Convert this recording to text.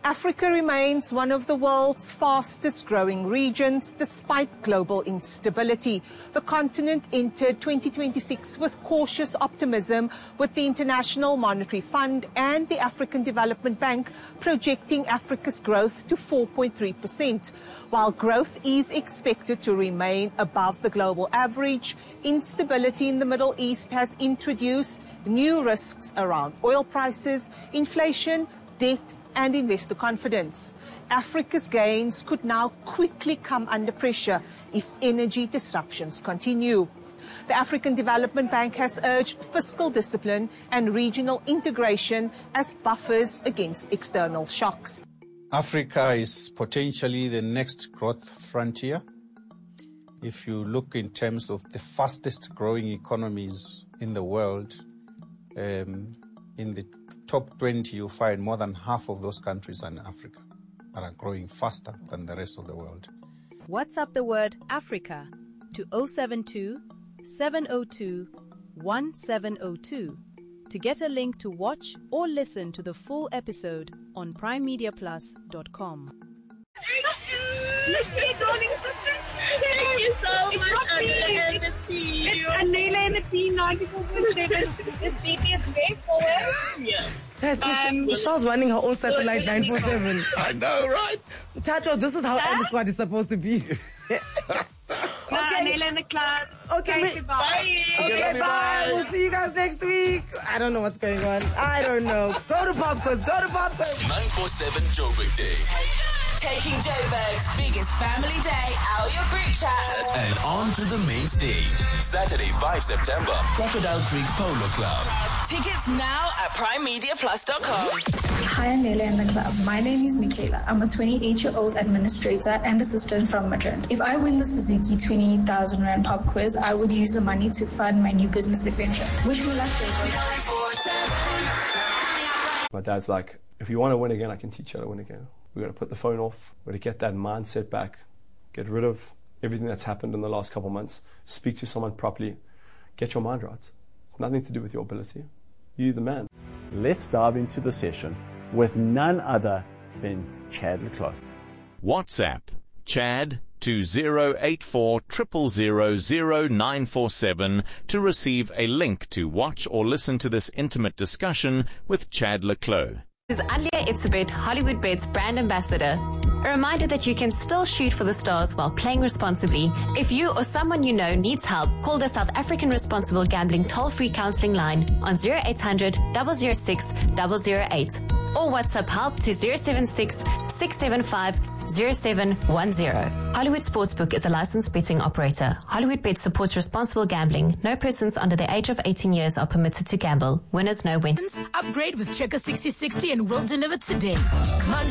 Africa remains one of the world's fastest growing regions despite global instability. The continent entered 2026 with cautious optimism, with the International Monetary Fund and the African Development Bank projecting Africa's growth to 4.3%. While growth is expected to remain above the global average, instability in the Middle East has introduced new risks around oil prices, inflation, debt, and investor confidence. Africa's gains could now quickly come under pressure if energy disruptions continue. The African Development Bank has urged fiscal discipline and regional integration as buffers against external shocks. Africa is potentially the next growth frontier. If you look in terms of the fastest growing economies in the world, in the top 20, you'll find more than half of those countries are in Africa that are growing faster than the rest of the world. WhatsApp the word Africa to 072 702 1702 to get a link to watch or listen to the full episode on primemediaplus.com. Thank you so much, Anela and the team. It's Anela and the team, 94.7. This baby is way forward. Yeah. Guys, Michelle's running her own satellite 947. I know, right? Tato, this is how M Squad is supposed to be. Okay. Anela in the class. Okay, bye. Okay, bye. We'll see you guys next week. I don't know what's going on. I don't know. Go to Popcorns. 947 Joburg Day. Taking Joburg's biggest family day out your group chat. And on to the main stage. Saturday, 5 September, Crocodile Creek Polo Club. Tickets now at primemediaplus.com. Hi, Anela and the club. My name is Michaela. I'm a 28-year-old administrator and assistant from Madrid. If I win the Suzuki 28,000 Rand pop quiz, I would use the money to fund my new business adventure. Wish me luck, baby. My dad's like, if you want to win again, I can teach you how to win again. We're going to put the phone off. We're going to get that mindset back. Get rid of everything that's happened in the last couple of months. Speak to someone properly. Get your mind right. It's nothing to do with your ability. You're the man. Let's dive into the session with none other than Chad le Clos. WhatsApp Chad to 084 000 947 to receive a link to watch or listen to this intimate discussion with Chad le Clos. This is Alia Itzebet, Hollywood Bet's brand ambassador. A reminder that you can still shoot for the stars while playing responsibly. If you or someone you know needs help, call the South African Responsible Gambling toll-free counseling line on 0800 006 008 or WhatsApp help to 076 675 0710. Hollywood Sportsbook is a licensed betting operator. Hollywood Bet supports responsible gambling. No persons under the age of 18 years are permitted to gamble. Winners no wins. Upgrade with Checker 6060 and we'll deliver today.